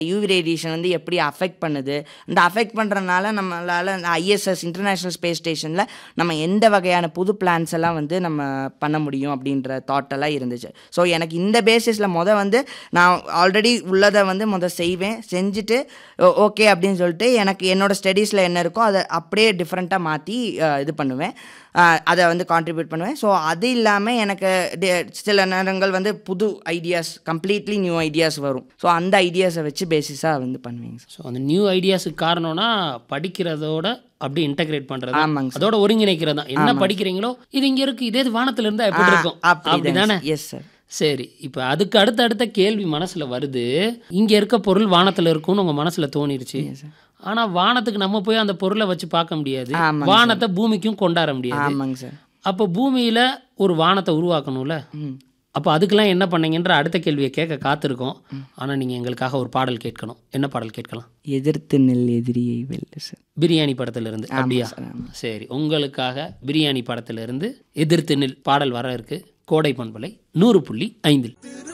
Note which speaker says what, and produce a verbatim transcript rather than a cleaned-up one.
Speaker 1: UV radiation வந்து எப்படி affect பண்ணுது, இந்த அஃபெக்ட் பண்ணுறதுனால நம்மளால் ஐஎஸ்எஸ் இன்டர்நேஷ்னல் ஸ்பேஸ் ஸ்டேஷனில் நம்ம எந்த வகையான புது பிளான்ஸ் எல்லாம் வந்து நம்ம பண்ண முடியும் அப்படின்ற தாட்டெல்லாம் இருந்துச்சு. ஸோ எனக்கு இந்த பேசிஸில் மொதல் வந்து நான் ஆல்ரெடி உள்ளதை வந்து மொதல் செய்வேன், செஞ்சுட்டு ஓகே அப்படின்னு சொல்லிட்டு எனக்கு என்னோடய ஸ்டடீஸில் என்ன இருக்கோ அதை அப்படியே டிஃப்ரெண்ட்டாக மாற்றி இது பண்ணுவேன், அதை வந்து கான்ட்ரிபியூட் பண்ணுவேன். ஸோ அது இல்லாமல் எனக்கு சில நேரங்கள் வந்து புது ஐடியாஸ், கம்ப்ளீட்லி நியூ ஐடியாஸ் வரும். ஸோ அந்த ஐடியாஸை வச்சு பேசிஸாக வந்து பண்ணுவேங்க.
Speaker 2: ஸோ அந்த நியூ ஐடியாஸுக்கு காரணம்னா படிக்கிறதோட அப்படி இன்டகிரேட் பண்ணுறது,
Speaker 1: ஆமாங்க,
Speaker 2: அதோட ஒருங்கிணைக்கிறது தான். என்ன படிக்கிறீங்களோ இது இங்கே இருக்குது, இதே வானத்தில் இருந்தால் எப்படி இருக்கும் அப்படி தானே?
Speaker 1: Yes sir.
Speaker 2: சரி, இப்போ அதுக்கு அடுத்த அடுத்த கேள்வி மனசில் வருது. இங்கே இருக்க பொருள் வானத்தில் இருக்கும்னு உங்கள் மனசில் தோணிருச்சு. ஆனால் வானத்துக்கு நம்ம போய் அந்த பொருளை வச்சு பார்க்க முடியாது, வானத்தை பூமிக்கும் கொண்டாட முடியாது.
Speaker 1: ஆமாங்க சார்.
Speaker 2: அப்போ பூமியில் ஒரு வானத்தை உருவாக்கணும்ல, அப்போ அதுக்கெல்லாம் என்ன பண்ணீங்கன்ற அடுத்த கேள்வியை கேட்க காத்திருக்கோம். ஆனால் நீங்கள் எங்களுக்காக ஒரு பாடல் கேட்கணும். என்ன பாடல் கேட்கலாம்?
Speaker 1: எதிர்த்து நெல் எதிரியை வெல்ல சார்.
Speaker 2: பிரியாணி படத்திலிருந்து. அப்படியா? சரி, உங்களுக்காக பிரியாணி படத்திலிருந்து எதிர்த்து நெல் பாடல் வர இருக்கு. கோடை பண்பலை நூறு புள்ளி ஐந்தில்.